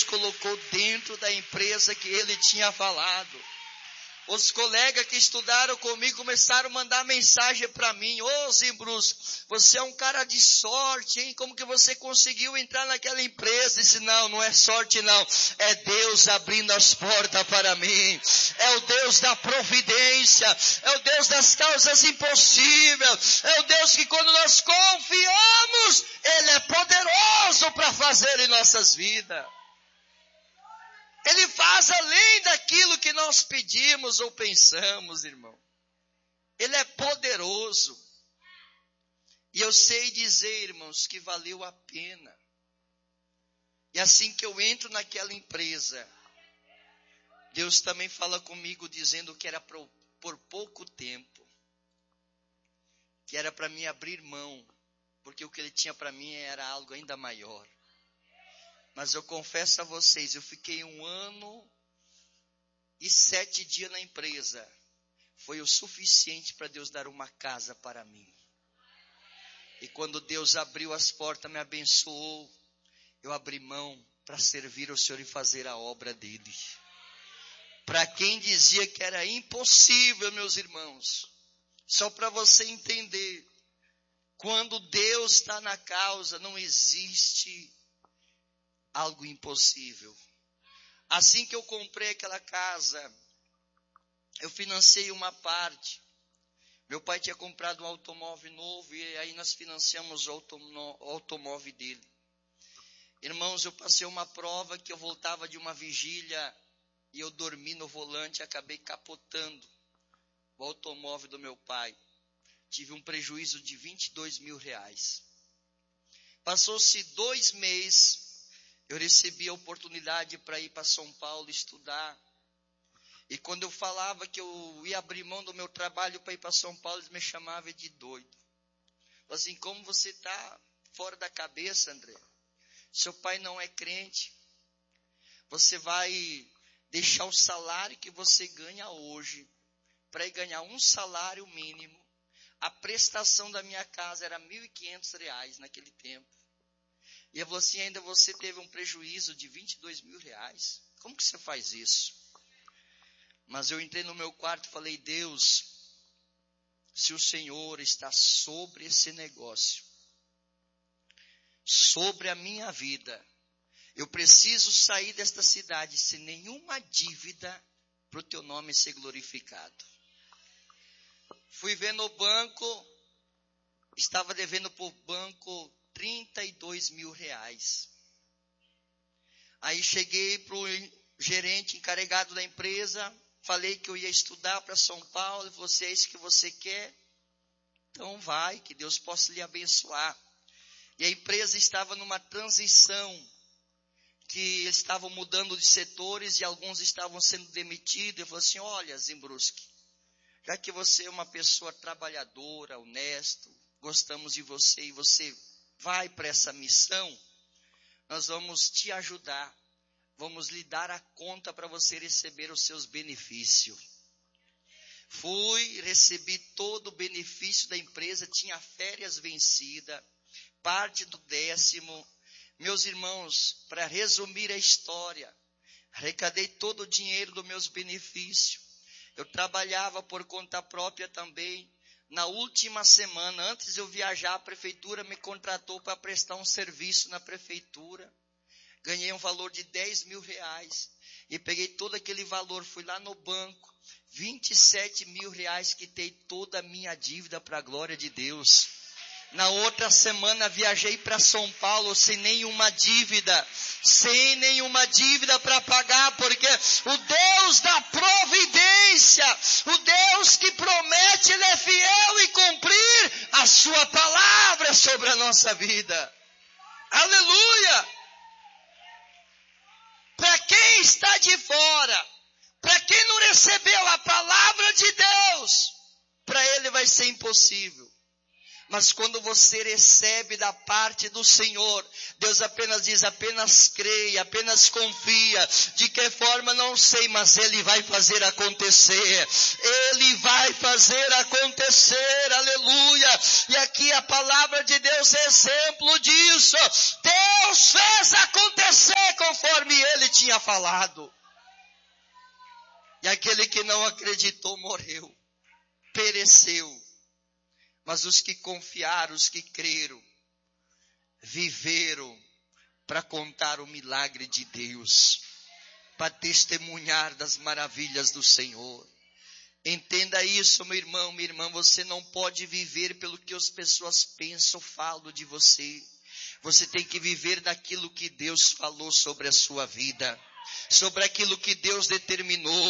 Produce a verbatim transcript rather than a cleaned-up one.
colocou dentro da empresa que Ele tinha falado. Os colegas que estudaram comigo começaram a mandar mensagem para mim. Ô Zimbrus, você é um cara de sorte, hein? Como que você conseguiu entrar naquela empresa? Eu disse, não, não é sorte não. É Deus abrindo as portas para mim. É o Deus da providência. É o Deus das causas impossíveis. É o Deus que quando nós confiamos, Ele é poderoso para fazer em nossas vidas. Ele faz além daquilo que nós pedimos ou pensamos, irmão. Ele é poderoso. E eu sei dizer, irmãos, que valeu a pena. E assim que eu entro naquela empresa, Deus também fala comigo dizendo que era por, por pouco tempo. Que era para mim abrir mão. Porque o que Ele tinha para mim era algo ainda maior. Mas eu confesso a vocês, eu fiquei um ano e sete dias na empresa. Foi o suficiente para Deus dar uma casa para mim. E quando Deus abriu as portas, me abençoou, eu abri mão para servir o Senhor e fazer a obra dele. Para quem dizia que era impossível, meus irmãos, só para você entender, quando Deus está na causa, não existe algo impossível. Assim que eu comprei aquela casa, eu financei uma parte. Meu pai tinha comprado um automóvel novo e aí nós financiamos o automóvel dele. Irmãos, eu passei uma prova que eu voltava de uma vigília e eu dormi no volante e acabei capotando o automóvel do meu pai. Tive um prejuízo de vinte e dois mil reais. Passou-se dois meses. Eu recebi a oportunidade para ir para São Paulo estudar. E quando eu falava que eu ia abrir mão do meu trabalho para ir para São Paulo, eles me chamavam de doido. Assim, como você está fora da cabeça, André? Seu pai não é crente. Você vai deixar o salário que você ganha hoje para ir ganhar um salário mínimo. A prestação da minha casa era mil e quinhentos reais naquele tempo. E eu falei assim, ainda você teve um prejuízo de vinte e dois mil reais. Como que você faz isso? Mas eu entrei no meu quarto e falei, Deus, se o Senhor está sobre esse negócio, sobre a minha vida, eu preciso sair desta cidade sem nenhuma dívida para o teu nome ser glorificado. Fui ver no banco, estava devendo para o banco trinta e dois mil reais. Aí cheguei para o gerente encarregado da empresa, falei que eu ia estudar para São Paulo, ele falou, se é isso que você quer, então vai, que Deus possa lhe abençoar. E a empresa estava numa transição, que eles estavam mudando de setores e alguns estavam sendo demitidos. Eu falei assim, olha, Zimbruschi, já que você é uma pessoa trabalhadora, honesto, gostamos de você e você vai para essa missão, nós vamos te ajudar, vamos lhe dar a conta para você receber os seus benefícios. Fui, recebi todo o benefício da empresa, tinha férias vencida, parte do décimo. Meus irmãos, para resumir a história, arrecadei todo o dinheiro dos meus benefícios. Eu trabalhava por conta própria também. Na última semana, antes de eu viajar, a prefeitura me contratou para prestar um serviço na prefeitura. Ganhei um valor de dez mil reais. E peguei todo aquele valor, fui lá no banco. vinte e sete mil reais, quitei toda a minha dívida para a glória de Deus. Na outra semana viajei para São Paulo sem nenhuma dívida, sem nenhuma dívida para pagar, porque o Deus da providência, o Deus que promete, Ele é fiel em cumprir a sua palavra sobre a nossa vida. Aleluia! Para quem está de fora, para quem não recebeu a palavra de Deus, para ele vai ser impossível. Mas quando você recebe da parte do Senhor, Deus apenas diz, apenas creia, apenas confia. De que forma não sei, mas Ele vai fazer acontecer. Ele vai fazer acontecer, aleluia. E aqui a palavra de Deus é exemplo disso. Deus fez acontecer conforme Ele tinha falado. E aquele que não acreditou morreu, pereceu. Mas os que confiaram, os que creram, viveram para contar o milagre de Deus, para testemunhar das maravilhas do Senhor. Entenda isso, meu irmão, minha irmã, você não pode viver pelo que as pessoas pensam, falam de você. Você tem que viver daquilo que Deus falou sobre a sua vida, sobre aquilo que Deus determinou.